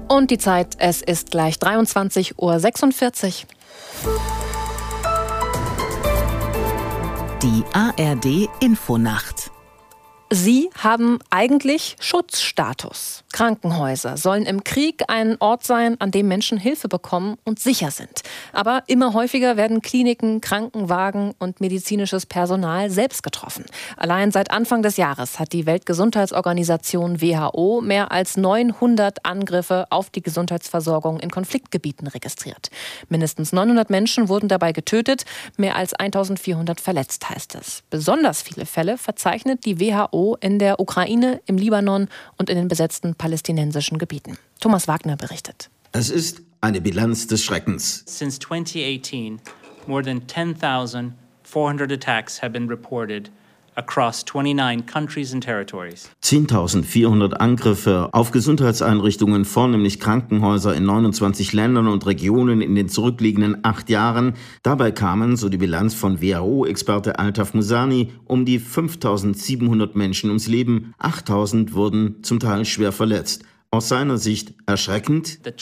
Und die Zeit, es ist gleich 23:46 Uhr. Die ARD-Infonacht. Sie haben eigentlich Schutzstatus. Krankenhäuser sollen im Krieg ein Ort sein, an dem Menschen Hilfe bekommen und sicher sind. Aber immer häufiger werden Kliniken, Krankenwagen und medizinisches Personal selbst getroffen. Allein seit Anfang des Jahres hat die Weltgesundheitsorganisation WHO mehr als 900 Angriffe auf die Gesundheitsversorgung in Konfliktgebieten registriert. Mindestens 900 Menschen wurden dabei getötet, mehr als 1400 verletzt, heißt es. Besonders viele Fälle verzeichnet die WHO in der Ukraine, im Libanon und in den besetzten palästinensischen Gebieten. Thomas Wagner berichtet. Es ist eine Bilanz des Schreckens. Since 2018, more than 10,400 attacks have been reported across 29 countries and territories. 10.400 Angriffe auf Gesundheitseinrichtungen, vornehmlich Krankenhäuser in 29 Ländern und Regionen in den zurückliegenden 8 Jahren. Dabei kamen, so die Bilanz von WHO-Experte Altaf Musani, um die 5.700 Menschen ums Leben. 8.000 wurden zum Teil schwer verletzt. Aus seiner Sicht erschreckend: The